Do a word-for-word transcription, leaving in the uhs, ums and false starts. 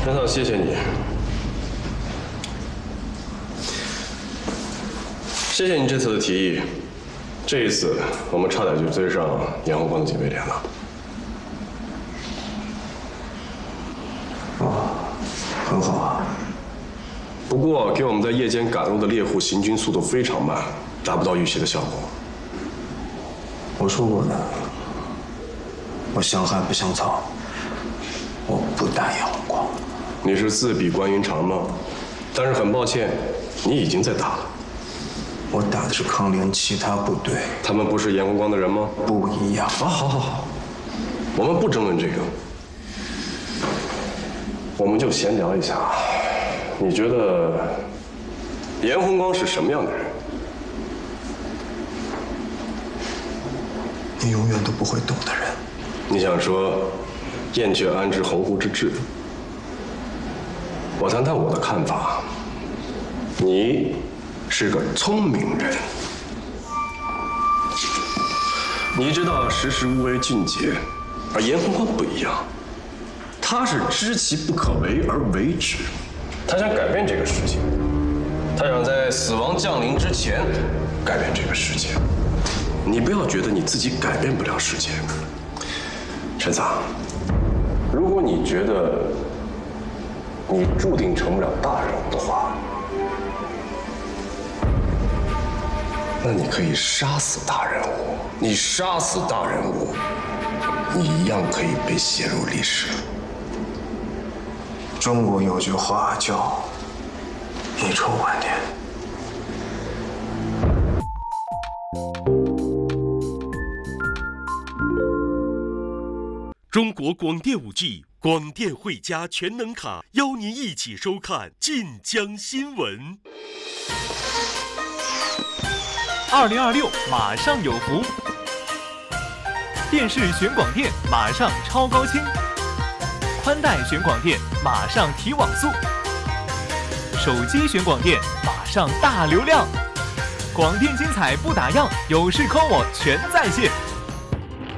陈嫂，谢谢你，谢谢你这次的提议。这一次，我们差点就追上严宏光的警备连了。 哦，很好啊。 不过，给我们在夜间赶路的猎户行军速度非常慢，达不到预期的效果。 我说过的，我相害不相草，我不打严宏光。 你是自比关云长吗？但是很抱歉，你已经在打了。 我打的是康联其他部队。 他们不是严宏光的人吗？ 不一样。 啊，好好好，我们不争论这个，我们就闲聊一下。你觉得严宏光是什么样的人？ 你永远都不会懂的人。 你想说燕雀安知鸿鹄之志？我谈谈我的看法。你是个聪明人，你知道识时务为俊杰，而严宏光不一样，他是知其不可为而为之。他想改变这个世界，他想在死亡降临之前改变这个世界。你不要觉得你自己改变不了世界，陈桑。如果你觉得你注定成不了大人物的话，那你可以杀死大人物。你杀死大人物，你一样可以被写入历史。 中国有句话叫“遗臭万年”。 中国广电五 G 广电汇佳全能卡，邀您一起收看晋江新闻。 二零二六马上有福，电视选广电马上超高清，宽带选广电马上提网速，手机选广电马上大流量，广电精彩不打烊，有事 call 我全在线。